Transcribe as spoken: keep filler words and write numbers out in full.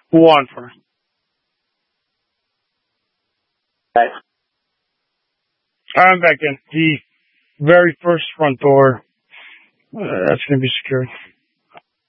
Who on for me? Okay. I'm back in. The very first front door, uh, that's going to be secured.